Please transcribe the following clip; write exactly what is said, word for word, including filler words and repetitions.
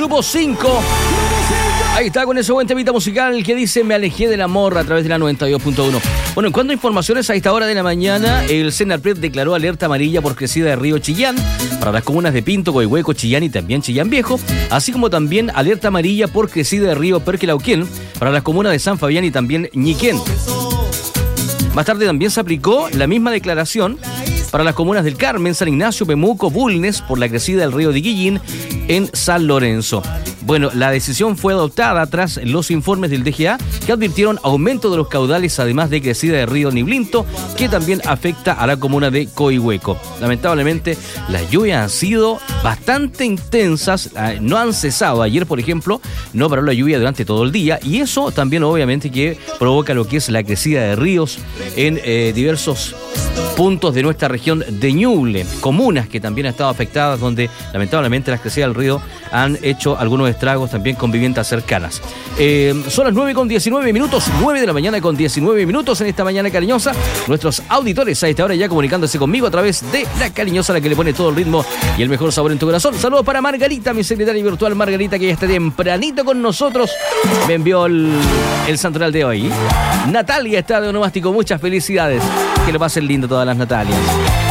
Grupo cinco. Ahí está con ese buen temita musical que dice Me alejé del amor a través de la noventa y dos punto uno. Bueno, en cuanto a informaciones, a esta hora de la mañana, el Senarpred declaró alerta amarilla por crecida de río Chillán para las comunas de Pinto, Coihueco, Chillán y también Chillán Viejo, así como también alerta amarilla por crecida de río Perquelauquén para las comunas de San Fabián y también Ñiquén. Más tarde también se aplicó la misma declaración para las comunas del Carmen, San Ignacio, Pemuco, Bulnes por la crecida del río Diguillín en San Lorenzo. Bueno, la decisión fue adoptada tras los informes del D G A que advirtieron aumento de los caudales, además de crecida del río Niblinto, que también afecta a la comuna de Coihueco. Lamentablemente, las lluvias han sido bastante intensas, no han cesado. Ayer, por ejemplo, no paró la lluvia durante todo el día y eso también obviamente que provoca lo que es la crecida de ríos en eh, diversos puntos de nuestra región de Ñuble, comunas que también han estado afectadas, donde lamentablemente las crecidas del río han hecho algunos estragos también con viviendas cercanas. Eh, son las nueve con diecinueve minutos, nueve de la mañana con diecinueve minutos en esta mañana cariñosa. Nuestros auditores a esta hora ya comunicándose conmigo a través de la cariñosa, la que le pone todo el ritmo y el mejor sabor en tu corazón. Saludos para Margarita, mi secretaria virtual Margarita, que ya está tempranito con nosotros. Me envió el, el santoral de hoy. Natalia está de onomástico, muchas felicidades. Que lo pasen lindo todas las Natalias.